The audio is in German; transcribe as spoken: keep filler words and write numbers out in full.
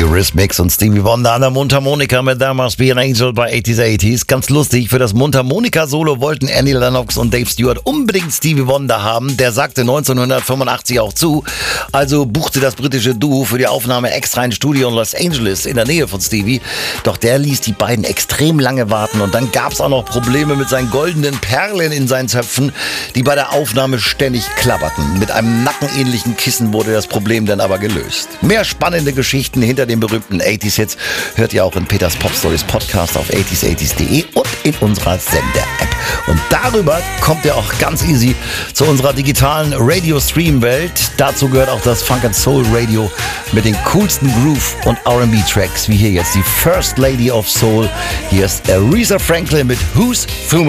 Eurythmics und Stevie Wonder an der Mundharmonika mit There Must Be an Angel bei eighties eighties. Ganz lustig, für das Mundharmonika-Solo wollten Annie Lennox und Dave Stewart unbedingt Stevie Wonder haben. Der sagte neunzehnhundertfünfundachtzig auch zu. Also buchte das britische Duo für die Aufnahme extra ein Studio in Los Angeles in der Nähe von Stevie. Doch der ließ die beiden extrem lange warten und dann gab es auch noch Probleme mit seinen goldenen Perlen in seinen Zöpfen, die bei der Aufnahme ständig klapperten. Mit einem nackenähnlichen Kissen wurde das Problem dann aber gelöst. Mehr spannende Geschichten hinter den berühmten eighties-Hits hört ihr auch in Peters Pop Stories Podcast auf eighties eighties punkt de und in unserer Sender-App. Und darüber kommt ihr auch ganz easy zu unserer digitalen Radio-Stream-Welt. Dazu gehört auch das Funk and Soul Radio mit den coolsten Groove- und R and B-Tracks, wie hier jetzt die First Lady of Soul. Hier ist Aretha Franklin mit Who's Fuming.